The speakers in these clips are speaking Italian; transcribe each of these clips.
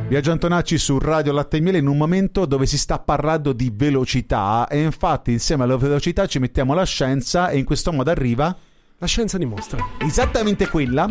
Biagio Antonacci su Radio Latte e Miele in un momento dove si sta parlando di velocità e infatti insieme alla velocità ci mettiamo la scienza e in questo modo arriva... La scienza dimostra. Esattamente quella,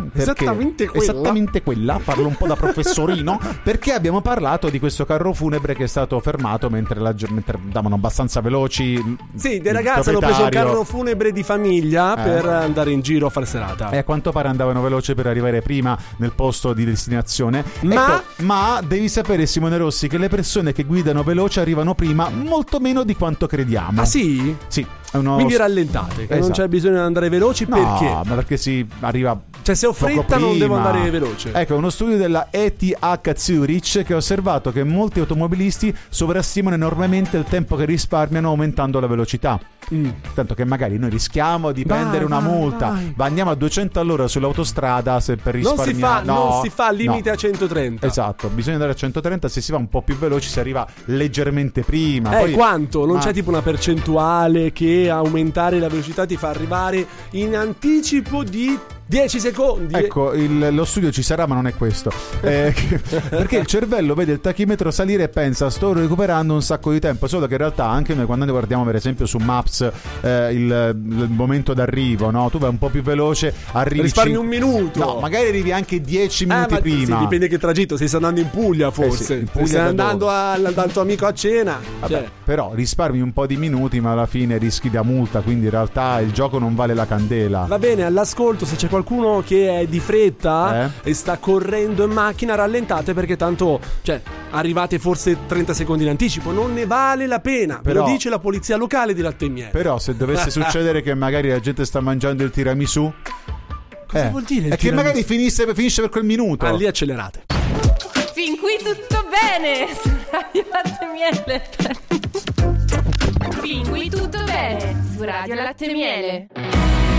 parlo un po' da professorino, perché abbiamo parlato di questo carro funebre che è stato fermato mentre andavano abbastanza veloci. Sì, dei ragazzi hanno preso un carro funebre di famiglia per andare in giro a far serata. E a quanto pare andavano veloci per arrivare prima nel posto di destinazione. Ma devi sapere, Simone Rossi, che le persone che guidano veloce arrivano prima molto meno di quanto crediamo. Ah sì? Sì. Quindi rallentate, che non c'è bisogno di andare veloci. Perché? No, ma perché si arriva. Cioè, se ho fretta non devo andare veloce. Ecco, uno studio della ETH Zurich che ha osservato che molti automobilisti sovrastimano enormemente il tempo che risparmiano aumentando la velocità. Tanto che magari noi rischiamo di prendere una multa, ma andiamo a 200 all'ora sull'autostrada se per risparmiare. Non si fa limite a 130. Esatto, bisogna andare a 130, se si va un po' più veloci si arriva leggermente prima. Poi, quanto? Non c'è tipo una percentuale che aumentare la velocità ti fa arrivare in anticipo di 10 secondi. Ecco, lo studio ci sarà, ma non è questo. Perché il cervello vede il tachimetro salire e pensa sto recuperando un sacco di tempo, solo che in realtà anche noi quando guardiamo per esempio su Maps il momento d'arrivo, no? Tu vai un po' più veloce, arrivi risparmi un minuto. No, magari arrivi anche 10 minuti prima. Sì, dipende che tragitto, se stai andando in Puglia forse. In Puglia stai andando dal tuo amico a cena. Vabbè, però risparmi un po' di minuti, ma alla fine rischi da multa, quindi in realtà il gioco non vale la candela. Va bene, all'ascolto, se c'è qualcuno che è di fretta e sta correndo in macchina, rallentate, perché tanto arrivate forse 30 secondi in anticipo, non ne vale la pena. Però, ve lo dice la polizia locale di Latte e Miele. Però se dovesse succedere che magari la gente sta mangiando il tiramisù, cosa vuol dire? È che magari finisce per quel minuto. Lì accelerate. Fin qui tutto bene su Radio Latte e Miele. Fin qui tutto bene su Radio Latte e Miele.